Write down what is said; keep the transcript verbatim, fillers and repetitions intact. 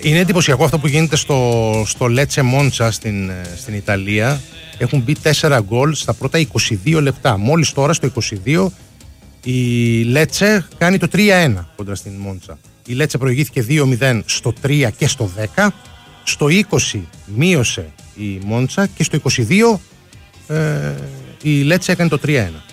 είναι εντυπωσιακό αυτό που γίνεται στο, στο Λέτσε Μόντσα στην, στην Ιταλία. Έχουν μπει τέσσερα γκολ στα πρώτα είκοσι δύο λεπτά. Μόλις τώρα στο είκοσι δύο η Λέτσε κάνει το τρία ένα κοντρα στην Μόντσα. Η Λέτσε προηγήθηκε δύο μηδέν στο τρία και στο δέκα. Στο είκοσι μείωσε η Μόντσα και στο είκοσι δύο ε, η Λέτσε έκανε το τρία ένα.